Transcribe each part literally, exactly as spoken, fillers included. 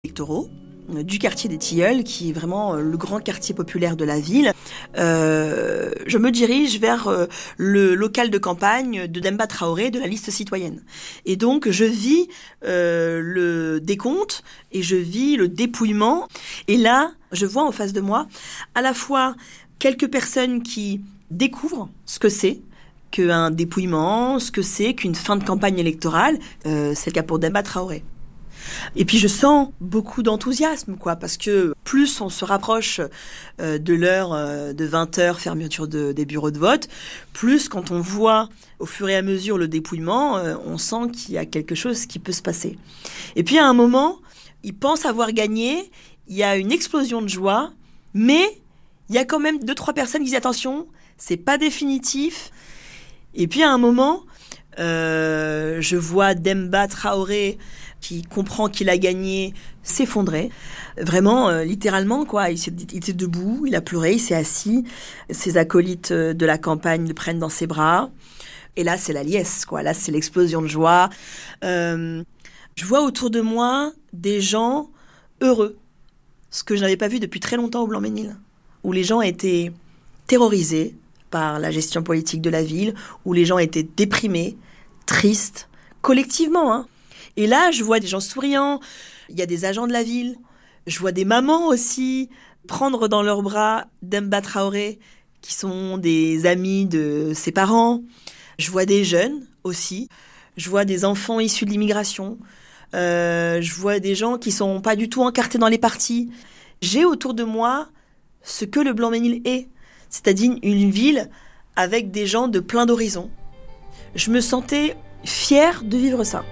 électoraux du quartier des Tilleuls, qui est vraiment le grand quartier populaire de la ville. Euh, je me dirige vers euh, le local de campagne de Demba Traoré de la liste citoyenne. Et donc, je vis euh, le décompte et je vis le dépouillement. Et là, je vois en face de moi à la fois quelques personnes qui découvrent ce que c'est qu'un dépouillement, ce que c'est qu'une fin de campagne électorale. Euh, c'est le cas pour Demba Traoré. Et puis je sens beaucoup d'enthousiasme, quoi, parce que plus on se rapproche euh, de l'heure euh, de vingt heures, fermeture de, des bureaux de vote, plus quand on voit au fur et à mesure le dépouillement, euh, on sent qu'il y a quelque chose qui peut se passer. Et puis à un moment, ils pensent avoir gagné, il y a une explosion de joie, mais il y a quand même deux, trois personnes qui disent attention, c'est pas définitif. Et puis à un moment, euh, je vois Demba Traoré qui comprend qu'il a gagné, s'effondrer. Vraiment, euh, littéralement, quoi. Il, s'est, il était debout, il a pleuré, il s'est assis. Ses acolytes de la campagne le prennent dans ses bras. Et là, c'est la liesse, quoi. Là, c'est l'explosion de joie. Euh, je vois autour de moi des gens heureux. Ce que je n'avais pas vu depuis très longtemps au Blanc-Ménil. Où les gens étaient terrorisés par la gestion politique de la ville. Où les gens étaient déprimés, tristes, collectivement, hein. Et là, je vois des gens souriants, il y a des agents de la ville, je vois des mamans aussi prendre dans leurs bras Demba Traoré, qui sont des amis de ses parents. Je vois des jeunes aussi, je vois des enfants issus de l'immigration, euh, je vois des gens qui sont pas du tout encartés dans les partis. J'ai autour de moi ce que le Blanc-Ménil est, c'est-à-dire une ville avec des gens de plein d'horizons. Je me sentais fière de vivre ça.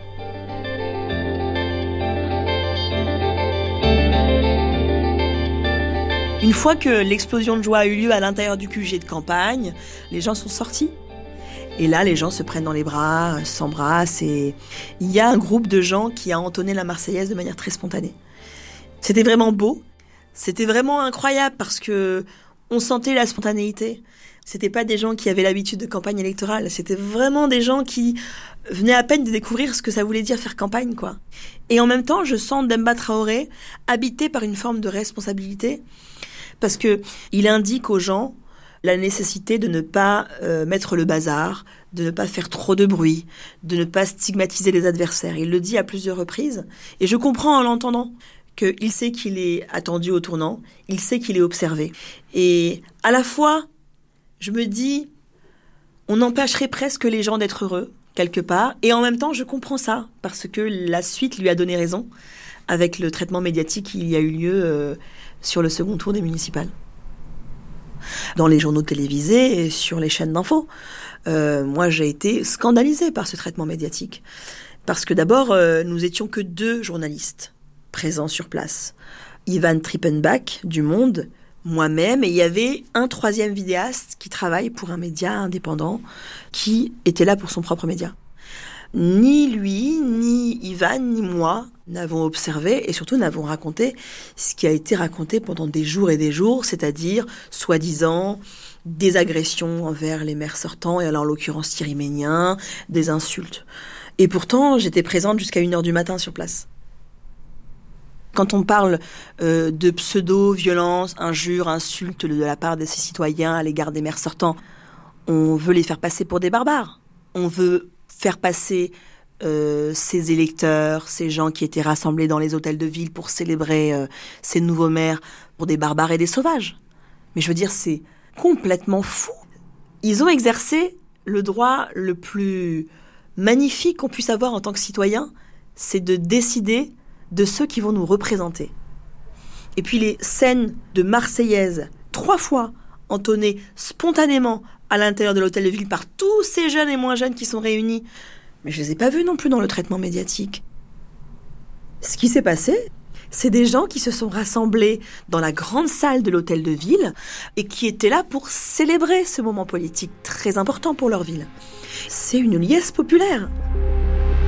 Une fois que l'explosion de joie a eu lieu à l'intérieur du Q G de campagne, les gens sont sortis. Et là, les gens se prennent dans les bras, s'embrassent. Et il y a un groupe de gens qui a entonné la Marseillaise de manière très spontanée. C'était vraiment beau. C'était vraiment incroyable parce que on sentait la spontanéité. C'était pas des gens qui avaient l'habitude de campagne électorale. C'était vraiment des gens qui venaient à peine de découvrir ce que ça voulait dire faire campagne, quoi. Et en même temps, je sens Demba Traoré habité par une forme de responsabilité. Parce que il indique aux gens la nécessité de ne pas euh, mettre le bazar, de ne pas faire trop de bruit, de ne pas stigmatiser les adversaires. Il le dit à plusieurs reprises. Et je comprends en l'entendant qu'il sait qu'il est attendu au tournant, il sait qu'il est observé. Et à la fois, je me dis, on empêcherait presque les gens d'être heureux, quelque part. Et en même temps, je comprends ça, parce que la suite lui a donné raison avec le traitement médiatique qui y a eu lieu euh, sur le second tour des municipales. Dans les journaux télévisés et sur les chaînes d'infos. Euh, moi, j'ai été scandalisée par ce traitement médiatique. Parce que d'abord, euh, nous étions que deux journalistes présents sur place. Ivan Trippenbach, du Monde, moi-même, et il y avait un troisième vidéaste qui travaille pour un média indépendant, qui était là pour son propre média. Ni lui, ni Ivan, ni moi n'avons observé et surtout n'avons raconté ce qui a été raconté pendant des jours et des jours, c'est-à-dire, soi-disant, des agressions envers les maires sortants, et alors en l'occurrence Thierry Mégnien, des insultes. Et pourtant, j'étais présente jusqu'à une heure du matin sur place. Quand on parle euh, de pseudo-violence, injures, insultes de la part de ces citoyens à l'égard des maires sortants, on veut les faire passer pour des barbares. On veut faire passer euh, ces électeurs, ces gens qui étaient rassemblés dans les hôtels de ville pour célébrer euh, ces nouveaux maires pour des barbares et des sauvages. Mais je veux dire, c'est complètement fou. Ils ont exercé le droit le plus magnifique qu'on puisse avoir en tant que citoyen, c'est de décider de ceux qui vont nous représenter. Et puis les scènes de Marseillaise, trois fois entonnées spontanément à l'intérieur de l'hôtel de ville par tous ces jeunes et moins jeunes qui sont réunis. Mais je les ai pas vus non plus dans le traitement médiatique. Ce qui s'est passé, c'est des gens qui se sont rassemblés dans la grande salle de l'hôtel de ville et qui étaient là pour célébrer ce moment politique très important pour leur ville. C'est une liesse populaire.